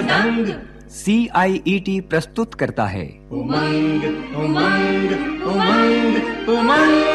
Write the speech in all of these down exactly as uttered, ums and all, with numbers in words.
मृदंग। सी आई E T प्रस्तुत करता है उमंग उमंग उमंग उमंग।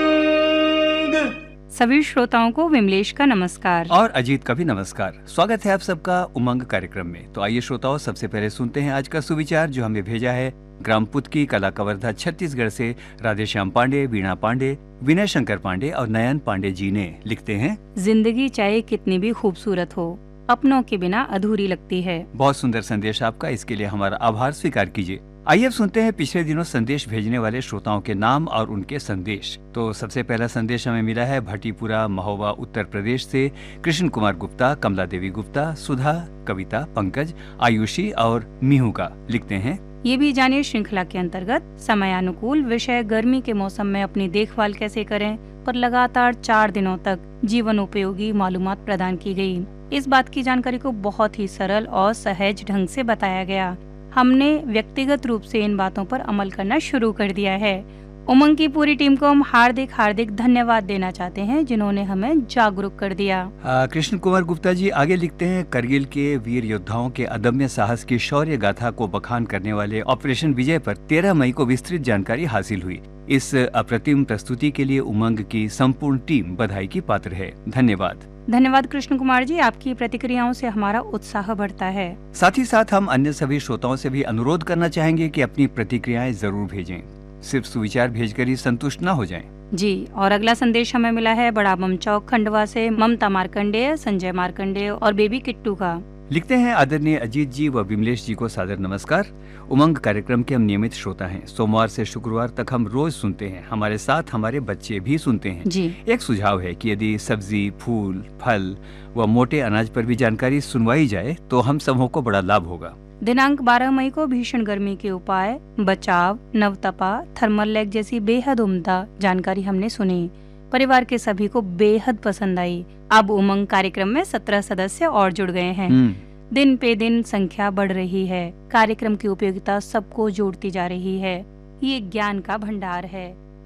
सभी श्रोताओं को विमलेश का नमस्कार और अजीत का भी नमस्कार। स्वागत है आप सबका उमंग कार्यक्रम में। तो आइए श्रोताओं, सबसे पहले सुनते हैं आज का सुविचार जो हमें भेजा है ग्राम पुतकी, कला कवर्धा, छत्तीसगढ़ से राधेश्याम पांडे, वीणा पांडे, विनय शंकर पांडे और नयन पांडे जी ने। लिखते हैं, जिंदगी चाहे कितनी भी खूबसूरत हो, अपनों के बिना अधूरी लगती है। बहुत सुंदर संदेश आपका, इसके लिए हमारा आभार स्वीकार कीजिए। आइए अब सुनते हैं पिछले दिनों संदेश भेजने वाले श्रोताओं के नाम और उनके संदेश। तो सबसे पहला संदेश हमें मिला है भटीपुरा, महोबा, उत्तर प्रदेश से कृष्ण कुमार गुप्ता, कमला देवी गुप्ता, सुधा, कविता, पंकज, आयुषी और मीहू का। लिखते हैं, ये भी जानिए श्रृंखला के अंतर्गत समयानुकूल विषय गर्मी के मौसम में अपनी देखभाल कैसे करें पर लगातार चार दिनों तक जीवन उपयोगी मालूमात प्रदान की गई। इस बात की जानकारी को बहुत ही सरल और सहज ढंग से बताया गया। हमने व्यक्तिगत रूप से इन बातों पर अमल करना शुरू कर दिया है। उमंग की पूरी टीम को हम हार्दिक हार्दिक धन्यवाद देना चाहते हैं जिन्होंने हमें जागरूक कर दिया। कृष्ण कुमार गुप्ता जी आगे लिखते हैं, करगिल के वीर योद्धाओं के अदम्य साहस की शौर्य गाथा को बखान करने वाले ऑपरेशन विजय पर तेरह मई को विस्तृत जानकारी हासिल हुई। इस अप्रतिम प्रस्तुति के लिए उमंग की संपूर्ण टीम बधाई की पात्र है। धन्यवाद। धन्यवाद कृष्ण कुमार जी, आपकी प्रतिक्रियाओं से हमारा उत्साह बढ़ता है। साथ ही साथ हम अन्य सभी श्रोताओं से भी अनुरोध करना चाहेंगे कि अपनी प्रतिक्रियाएं जरूर भेजें, सिर्फ सुविचार भेजकर ही संतुष्ट न हो जाएं। जी, और अगला संदेश हमें मिला है बड़ा बम चौक खंडवा से ममता मार्कंडेय, संजय मार्कंडेय और बेबी किट्टू का। लिखते हैं, आदरणीय अजीत जी व विमलेश जी को सादर नमस्कार। उमंग कार्यक्रम के हम नियमित श्रोता हैं। सोमवार से शुक्रवार तक हम रोज सुनते हैं। हमारे साथ हमारे बच्चे भी सुनते हैं। जी। एक सुझाव है कि यदि सब्जी, फूल, फल व मोटे अनाज पर भी जानकारी सुनवाई जाए तो हम सबों को बड़ा लाभ होगा। दिनांक बारह मई को भीषण गर्मी के उपाय, बचाव, नवतपा, थर्मल लैग जैसी बेहद उम्दा जानकारी हमने सुनी। परिवार के सभी को बेहद पसंद आई। अब उमंग कार्यक्रम में सत्रह सदस्य और जुड़ गए हैं। दिन पे दिन संख्या बढ़ रही है। कार्यक्रम की उपयोगिता सबको जोड़ती जा रही है। ये ज्ञान का भंडार है।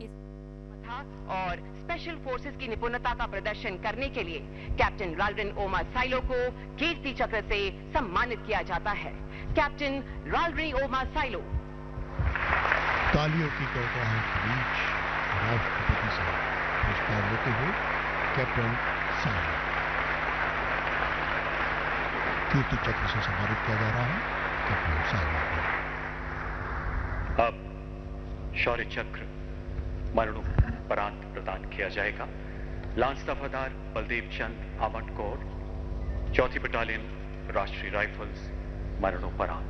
और स्पेशल फोर्सेस की निपुणता का प्रदर्शन करने के लिए कैप्टन राल्डन ओमा साइलो को कीर्ति चक्र से सम्मानित किया जाता है। कैप्टन राल्डन ओमा साइलो। तालियों की गड़गड़ाहट के बीच राष्ट्रपति से पुरस्कार लेते हुए कैप्टन साइलो कीर्ति चक्र से सम्मानित किया जा रहा है। कैप्टन साइलो को अब शौर्य चक्र मरणोपरांत प्रदान किया जाएगा। लांस दफादार बलदेव चंद आमटकोर, चौथी बटालियन राष्ट्रीय राइफल्स, मरणोपरांत।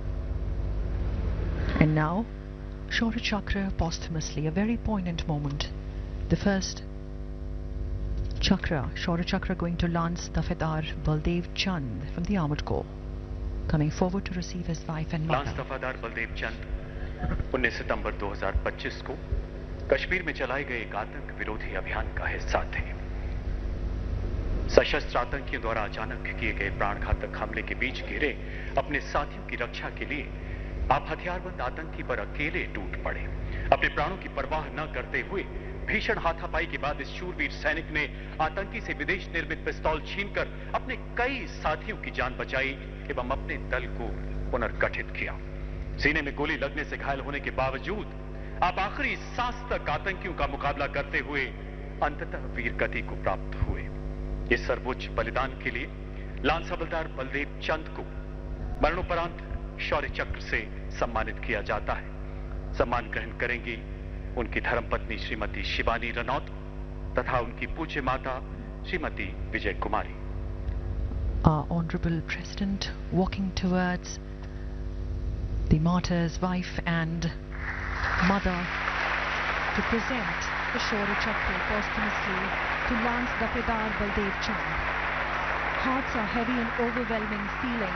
And now, Shaurya Chakra posthumously, a very poignant moment. The first Chakra, Shaurya Chakra, going to Lance Dafadar Baldev Chand from the Armored Corps, coming forward to receive his wife and mother. Lance दफादार Baldev चंद उन्नीस सितंबर दो हज़ार पच्चीस को कश्मीर में चलाए गए एक आतंक विरोधी अभियान का हिस्सा थे। सशस्त्र आतंकियों द्वारा अचानक किए गए प्राणघातक हमले के बीच घिरे अपने साथियों की रक्षा के लिए आप हथियारबंद आतंकी पर अकेले टूट पड़े। अपने प्राणों की परवाह न करते हुए भीषण हाथापाई के बाद इस शूरवीर सैनिक ने आतंकी से विदेश निर्मित पिस्तौल छीनकर अपने कई साथियों की जान बचाई एवं अपने दल को पुनर्गठित किया। सीने में गोली लगने से घायल होने के बावजूद आप आखिरी सांस तक आतंकियों का मुकाबला करते हुए अंततः वीर गति को प्राप्त हुए। इस सर्वोच्च बलिदान के लिए लांस हवलदार बलदेव चंद को मरणोपरांत शौर्य चक्र से सम्मानित किया जाता है। सम्मान ग्रहण करेंगी उनकी धर्मपत्नी श्रीमती शिवानी रनौत तथा उनकी पूज्य माता श्रीमती विजय कुमारी। Our Honorable President walking towards the martyr's wife and mother to present the Shaurya Chakra posthumously to Lance Dafadar Baldev Chand. Hearts are heavy and overwhelming feeling,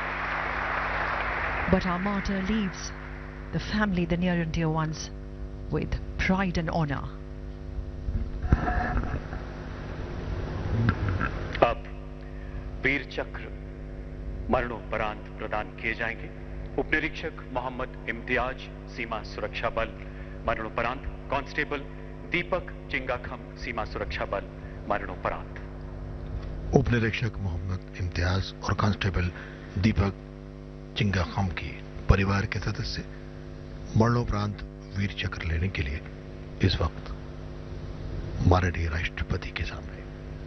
but our martyr leaves the family, the near and dear ones, with pride and honor. अब वीर चक्र मरणोपरांत प्रदान किए जाएंगे। उपनिरीक्षक मोहम्मद इम्तियाज, सीमा सुरक्षा बल, मरणोपरांत कांस्टेबल दीपक चिंगाखम, सीमा सुरक्षा बल, मरणोपरांत। उपनिरीक्षक मोहम्मद इम्तियाज और कांस्टेबल दीपक चिंगा खाम की परिवार के सदस्य मरणोपरांत वीर चक्र लेने के लिए इस वक्त माननीय राष्ट्रपति के सामने।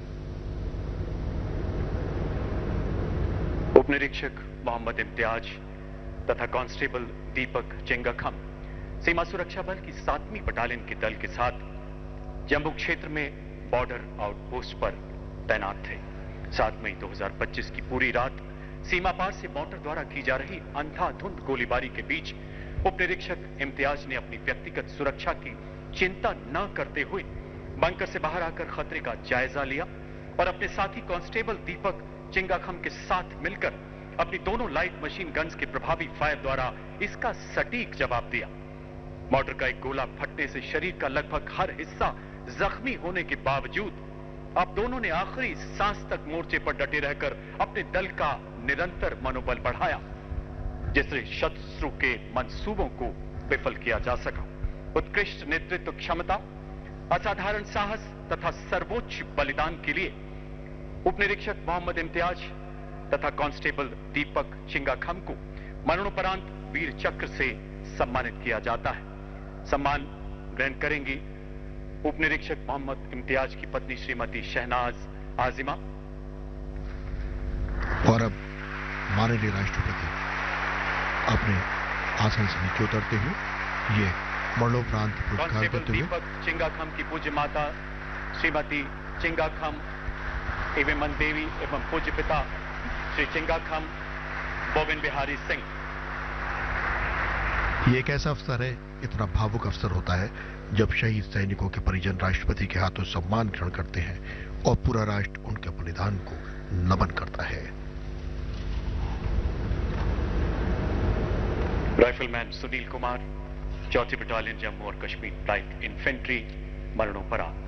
उपनिरीक्षक मोहम्मद इम्तियाज तथा कांस्टेबल दीपक चिंगाखम सीमा सुरक्षा बल की सातवीं बटालियन के दल के साथ जम्मू क्षेत्र में बॉर्डर आउटपोस्ट पर तैनात थे। सात मई दो हज़ार पच्चीस की पूरी रात सीमा पार से मोटर द्वारा की जा रही अंधाधुंध गोलीबारी के बीच उपनिरीक्षक इम्तियाज ने अपनी व्यक्तिगत सुरक्षा की चिंता न करते हुए बंकर से बाहर आकर खतरे का जायजा लिया और अपने साथी कांस्टेबल दीपक चिंगाखम के साथ मिलकर अपनी दोनों लाइट मशीन गन्स के प्रभावी फायर द्वारा इसका सटीक जवाब दिया। मोटर का एक गोला फटने से शरीर का लगभग हर हिस्सा जख्मी होने के बावजूद अब दोनों ने आखिरी सांस तक मोर्चे पर डटे रहकर अपने दल का निरंतर मनोबल बढ़ाया, जिससे शत्रु के मंसूबों को विफल किया जा सका। उत्कृष्ट नेतृत्व क्षमता, असाधारण साहस तथा सर्वोच्च बलिदान के लिए उपनिरीक्षक मोहम्मद इम्तियाज तथा कांस्टेबल दीपक चिंगाखम को मरणोपरांत वीर चक्र से सम्मानित किया जाता है। सम्मान ग्रहण करेंगी उपनिरीक्षक मोहम्मद इम्तियाज की पत्नी श्रीमती शहनाज आजिमा। और अब माननीय राष्ट्रपति अपने आसन से नीचे उतरते हुए ये मरणोपरांत पुरस्कार कांस्टेबल देते हुए दीपक चिंगाखम की पूज्य माता श्रीमती चिंगाखम एवं मन देवी एवं पूज्य पिता श्री चिंगाखम गोविंद बिहारी सिंह। ये एक ऐसा अवसर है, इतना भावुक अवसर होता है जब शहीद सैनिकों के परिजन राष्ट्रपति के हाथों सम्मान ग्रहण करते हैं और पूरा राष्ट्र उनके बलिदान को नमन करता है। राइफलमैन सुनील कुमार, चौथी बटालियन जम्मू और कश्मीर लाइट इन्फेंट्री, मरणोपरांत।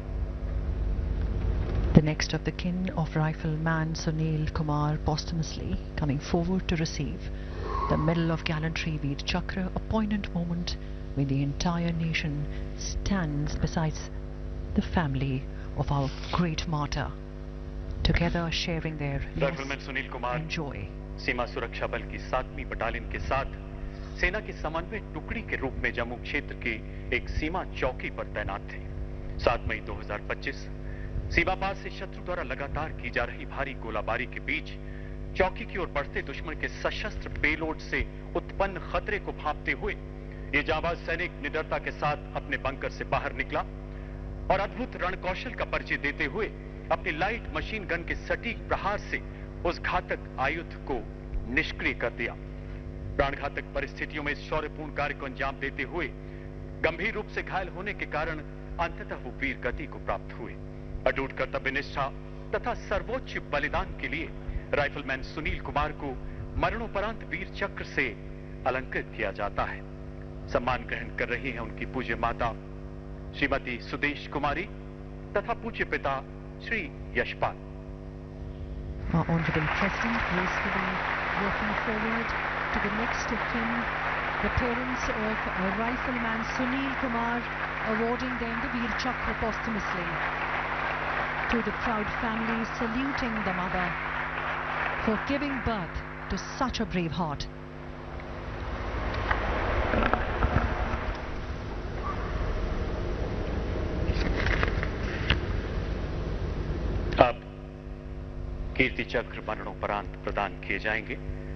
The next of the kin of Rifleman Sunil Kumar posthumously coming forward to receive the Medal of Gallantry Veer Chakra, a poignant moment when the entire nation stands beside the family of our great martyr, together sharing their rifleman loss Sunil Kumar and joy. सीमा सुरक्षा बल की सातवीं battalion के साथ सेना की समन्वय टुकड़ी के रूप में जम्मू क्षेत्र की एक सीमा चौकी पर तैनात थे। सात मई दो हज़ार पच्चीस सीमा पार से शत्रु द्वारा लगातार की जा रही भारी गोलाबारी के बीच चौकी की ओर बढ़ते दुश्मन के सशस्त्र पेलोड से उत्पन्न खतरे को भांपते हुए ये जाबाज सैनिक निडरता के साथ अपने बंकर से बाहर निकला और अद्भुत रणकौशल का परिचय देते हुए अपनी लाइट मशीन गन के सटीक प्रहार से उस घातक आयुध को निष्क्रिय कर दिया। प्राणघातक परिस्थितियों में इस शौर्यपूर्ण कार्य को अंजाम देते हुए गंभीर रूप से घायल होने के कारण अंततः वो वीर गति को प्राप्त हुए। अटूट कर्तव्य निष्ठा तथा सर्वोच्च बलिदान के लिए राइफलमैन सुनील कुमार को मरणोपरांत वीर चक्र से अलंकृत किया जाता है। सम्मान ग्रहण कर रही हैं उनकी पूज्य माता श्रीमती सुदेश कुमारी तथा पूज्य पिता Shri Yashpal. Our Honorable President gracefully walking forward to the next of kin, the parents of uh, Rifleman Sunil Kumar, awarding them the Veer Chakra posthumously. To the proud family, saluting the mother for giving birth to such a brave heart. अब कीर्ति चक्र मरणोपरांत प्रदान किए जाएंगे।